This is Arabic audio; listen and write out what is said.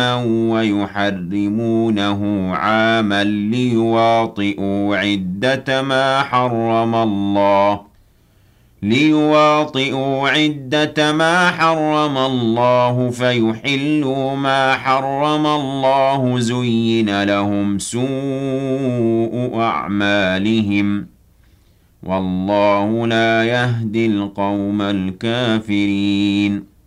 ويحرمونه عاما ليواطئوا عدة ما حرم الله فيحلوا ما حرم الله زين لهم سوء أعمالهم والله لا يهدي القوم الكافرين